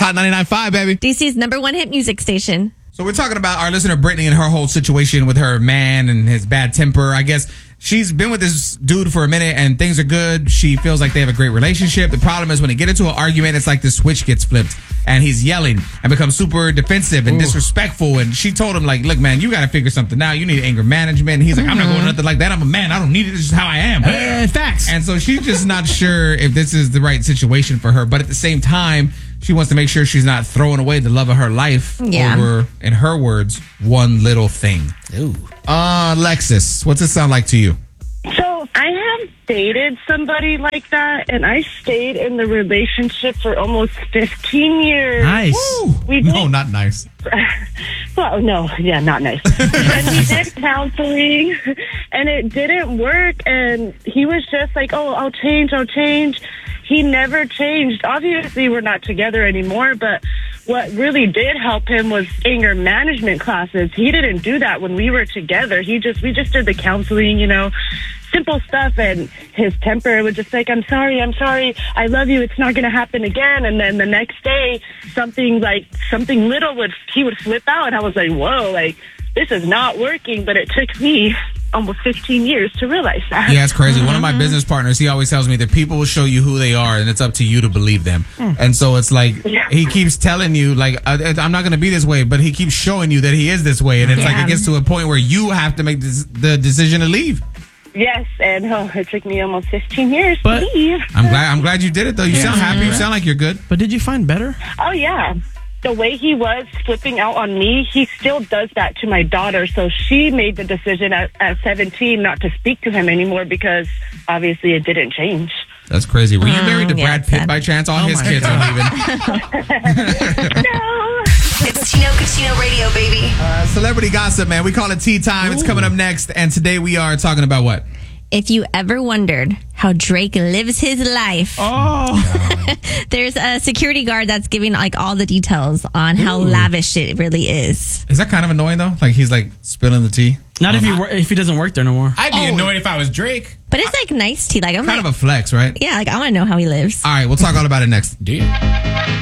Hot 99.5, baby. DC's #1 hit music station. So we're talking about our listener Brittany and her whole situation with her man and his bad temper. I guess she's been with this dude for a minute and things are good. She feels like they have a great relationship. The problem is when they get into an argument, it's like the switch gets flipped and he's yelling and becomes super defensive and disrespectful. And she told him, like, look, man, you got to figure something out. You need anger management. And he's like, I'm not going nothing like that. I'm a man. I don't need it. This is how I am. Facts. And so she's just not sure if this is the right situation for her. But at the same time, she wants to make sure she's not throwing away the love of her life over, in her words, one little thing. Ooh. Lexus, what's it sound like to you? So I have dated somebody like that, and I stayed in the relationship for almost 15 years. Nice. We did, No, not nice. well, no, yeah, not nice. And we did counseling, and it didn't work, and he was just like, oh, I'll change. He never changed. Obviously, we're not together anymore, but what really did help him was anger management classes. He didn't do that when we were together. We just did the counseling, simple stuff, and his temper was just like, I'm sorry, I love you, it's not going to happen again. And then the next day, something little he would flip out, and I was like, whoa, like, this is not working. But it took me almost 15 years to realize that. Yeah, it's crazy. One of my business partners, he always tells me that people will show you who they are and it's up to you to believe them. And so it's like, he keeps telling you, like, I'm not going to be this way, but he keeps showing you that he is this way. And it's like, it gets to a point where you have to make the decision to leave. Yes, and it took me almost 15 years But to leave. I'm glad you did it, though. You sound happy. You sound like you're good. But did you find better? Oh, yeah. The way he was flipping out on me, he still does that to my daughter. So she made the decision at 17 not to speak to him anymore because obviously it didn't change. That's crazy. Were you married to Brad Pitt sad. by chance? All his kids are leaving. No. It's Tino Cucino Radio, baby. Celebrity gossip, man. We call it tea time. It's coming up next. And today we are talking about what? If you ever wondered how Drake lives his life, there's a security guard that's giving like all the details on how lavish it really is. Is that kind of annoying, though? Like he's like spilling the tea? Not if he doesn't work there no more. I'd be annoyed if I was Drake. But it's like nice tea. Like I'm Kind like, of a flex, right? yeah, like I want to know how he lives. All right, we'll talk all about it next. Do you?